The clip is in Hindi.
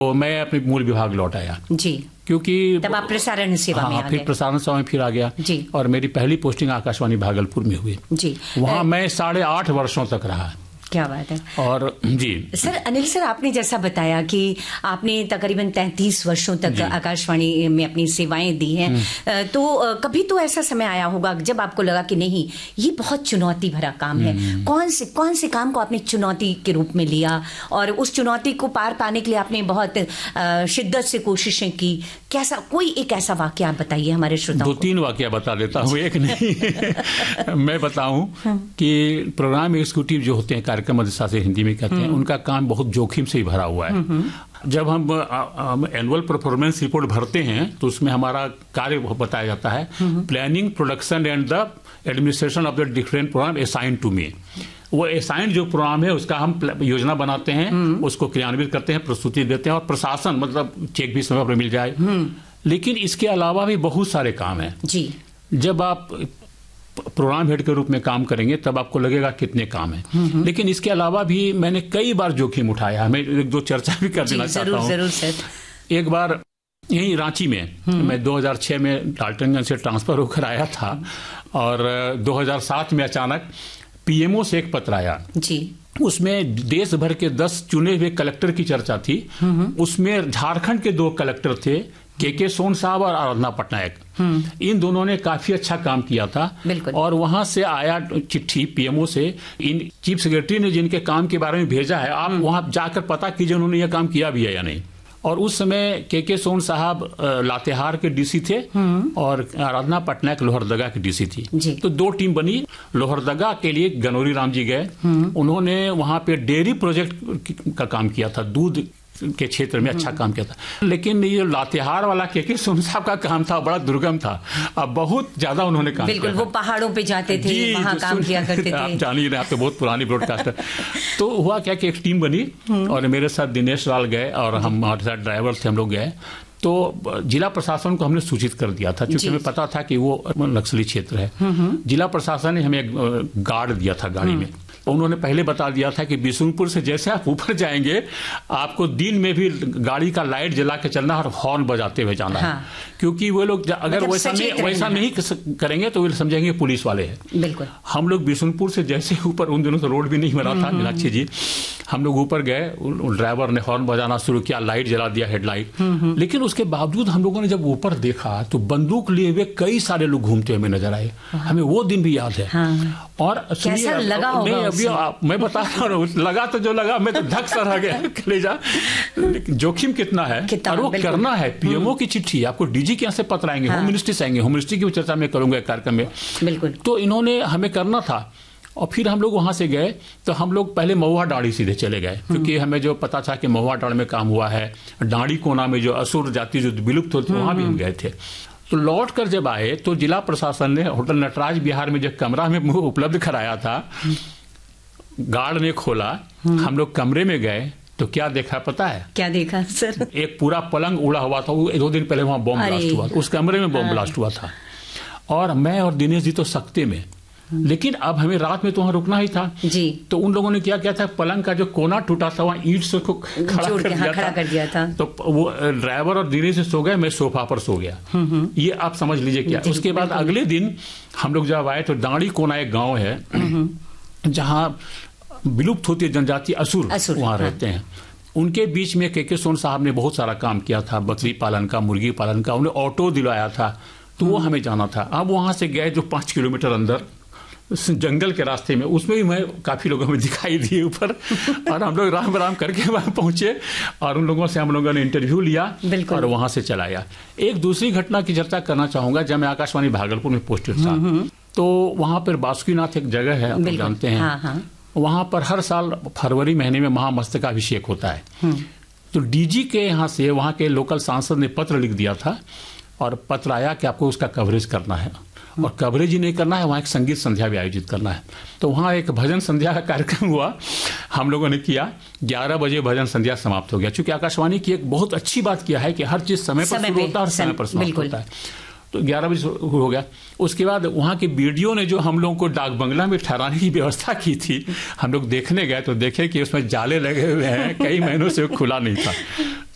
तो मैं अपने मूल विभाग लौट आया जी, क्योंकि तब आप प्रसारण सेवा में आ गए। फिर प्रसारण सेवा में फिर आ गया जी। और मेरी पहली पोस्टिंग आकाशवाणी भागलपुर में हुई जी। वहाँ मैं 8.5 वर्षों तक रहा। क्या बात है। और जी सर, अनिल सर, आपने जैसा बताया कि आपने तकरीबन 33 वर्षों तक आकाशवाणी में अपनी सेवाएं दी हैं, तो कभी तो ऐसा समय आया होगा जब आपको लगा कि नहीं, ये बहुत चुनौती भरा काम है। कौन से काम को आपने चुनौती के रूप में लिया और उस चुनौती को पार पाने के लिए आपने बहुत शिद्दत से कोशिशें की? कैसा कोई एक ऐसा वाकया आप बताइए हमारे श्रोताओं को। 2-3 वाकया बता देता हूँ, एक नहीं। मैं बताऊं कि प्रोग्राम एग्जीक्यूटिव जो होते हैं, कार्यक्रम अधिशासी हिंदी में कहते हैं, उनका काम बहुत जोखिम से ही भरा हुआ है। जब हम एनुअल परफॉर्मेंस रिपोर्ट भरते हैं तो उसमें हमारा कार्य बताया जाता है, planning, production and the administration of the different programme assigned to me. वो असाइंड जो प्रोग्राम है उसका हम योजना बनाते हैं, उसको क्रियान्वित करते हैं, प्रस्तुति देते हैं और प्रशासन, मतलब चेक भी समय पर मिल जाए। लेकिन इसके अलावा भी बहुत सारे काम हैं जी। जब आप प्रोग्राम हेड के रूप में काम करेंगे तब आपको लगेगा कितने काम है। लेकिन इसके अलावा भी मैंने कई बार जोखिम उठाया। मैं एक दो चर्चा भी कर देना चाहता हूँ। जरूर सर। एक बार यही रांची में मैं 2006 में डाल्टनगंज से ट्रांसफर होकर आया था और 2007 में अचानक पीएमओ से एक पत्र आया जी। उसमें देश भर के 10 चुने हुए कलेक्टर की चर्चा थी। उसमें झारखंड के 2 कलेक्टर थे, के सोन साहब और आराधना पटनायक। इन दोनों ने काफी अच्छा काम किया था। और वहां से आया चिट्ठी पीएमओ से, इन चीफ सेक्रेटरी ने जिनके काम के बारे में भेजा है, आप वहां जाकर पता कीजिए उन्होंने यह काम किया भी है या नहीं। और उस समय के सोन साहब लातेहार के डीसी थे और आराधना पटनायक लोहरदगा की डीसी थी। तो 2 टीम बनी। लोहरदगा के लिए गनौरी राम जी गए, उन्होंने वहां पे डेयरी प्रोजेक्ट का काम किया था, दूध के क्षेत्र में अच्छा काम किया था। लेकिन ये लातेहार वाला के सोन साहब का काम था, बड़ा दुर्गम था। अब बहुत ज्यादा उन्होंने काम किया। वो पहाड़ों पे जाते थे, वहां काम किया करते थे। आप जान ही रहे, आप तो बहुत पुरानी ब्रॉडकास्टर। तो हुआ क्या कि एक टीम बनी और मेरे साथ दिनेश लाल गए और हम हमारे साथ ड्राइवर थे, हम लोग गए। तो जिला प्रशासन को हमने सूचित कर दिया था, क्योंकि हमें पता था कि वो नक्सली क्षेत्र है। जिला प्रशासन ने हमें गार्ड दिया था गाड़ी में। उन्होंने पहले बता दिया था कि बिशुनपुर से जैसे आप ऊपर जाएंगे आपको दिन में भी गाड़ी का लाइट जला के चलना और हॉर्न बजाते हुए जाना है। क्योंकि वो लोग अगर वैसा नहीं करेंगे तो वे समझेंगे पुलिस वाले हैं। बिल्कुल। हम लोग बिशुनपुर से जैसे ऊपर, उन दिनों तो रोड भी नहीं बना था मीनाक्षी जी, हम लोग ऊपर गए, ड्राइवर ने हॉर्न बजाना शुरू किया, लाइट जला दिया, हेडलाइट। लेकिन उसके बावजूद हम लोगों ने जब ऊपर देखा तो बंदूक लिए हुए कई सारे लोग घूमते हुए नजर आए। हमें वो दिन भी याद है। और कैसा लगा होगा? अभी मैं बता रहा हूँ, लगा तो जो लगा, मैं तो धक सा रह गया कलेजा। लेकिन जोखिम कितना है और वो करना है। पीएमओ की चिट्ठी, आपको डीजी के यहाँ से पत्र आएंगे, होम मिनिस्ट्री से आएंगे, होम मिनिस्ट्री की चर्चा में करूंगा कार्यक्रम में। बिल्कुल। तो इन्होंने हमें करना था। और फिर हम लोग वहां से गए तो हम लोग पहले महुआ डाड़ी सीधे चले गए, क्योंकि हमें जो पता था कि महुआ डाड़ में काम हुआ है। डाड़ी कोना में जो असुर जाति जो विलुप्त होती, वहां भी हम गए थे। तो लौट कर जब आए तो जिला प्रशासन ने होटल नटराज बिहार में जो कमरा में उपलब्ध कराया था, गार्ड ने खोला, हम लोग कमरे में गए तो क्या देखा पता है? क्या देखा सर? एक पूरा पलंग उड़ा हुआ था। 2 दिन पहले वहां बॉम्ब ब्लास्ट हुआ, उस कमरे में बॉम्ब ब्लास्ट हुआ था। और मैं और दिनेश जी तो सकते में, लेकिन अब हमें रात में तो वहां रुकना ही था जी। तो उन लोगों ने क्या किया था, पलंग का जो कोना टूटा था वहां ईंट से खड़ा कर दिया था। तो वो ड्राइवर और दिनेश से सो गए, मैं सोफा पर सो गया। ये आप समझ लीजिए क्या। उसके बाद अगले दिन हम लोग जब आए तो दाड़ी कोना एक गांव है जहां विलुप्त होती है जनजाति असुर वहां रहते हैं। उनके बीच में के सोन साहब ने बहुत सारा काम किया था, बकरी पालन का, मुर्गी पालन का, उन्हें ऑटो दिलाया था। तो वो हमें जाना था। अब वहां से गए जो 5 किलोमीटर अंदर जंगल के रास्ते में, उसमें भी मैं काफी लोगों में दिखाई दिए ऊपर। और हम लोग राम राम करके वहां पहुंचे और उन लोगों से हम लोगों ने इंटरव्यू लिया और वहां से चलाया। एक दूसरी घटना की चर्चा करना चाहूंगा। जब मैं आकाशवाणी भागलपुर में पोस्टेड था तो वहां पर बासुकीनाथ एक जगह है, आप जानते हैं। वहां पर हर साल फरवरी महीने में महामस्तकाभिषेक होता है। तो डीजी के यहाँ से वहां के लोकल सांसद ने पत्र लिख दिया था और पत्र आया कि आपको उसका कवरेज करना है। और कवरेज ही नहीं करना है, वहां एक संगीत संध्या भी आयोजित करना है। तो वहां एक भजन संध्या का कार्यक्रम हुआ, हम लोगों ने किया। 11 बजे भजन संध्या समाप्त हो गया। चूंकि आकाशवाणी की एक बहुत अच्छी बात किया है कि हर चीज समय पर शुरू होता है और समय पर समाप्त होता है। तो 11 बजे हो गया। उसके बाद वहां के बीडीओ ने जो हम लोगों को डाक बंगला में ठहराने की व्यवस्था की थी, हम लोग देखने गए तो देखे कि उसमें जाले लगे हुए हैं, कई महीनों से खुला नहीं था।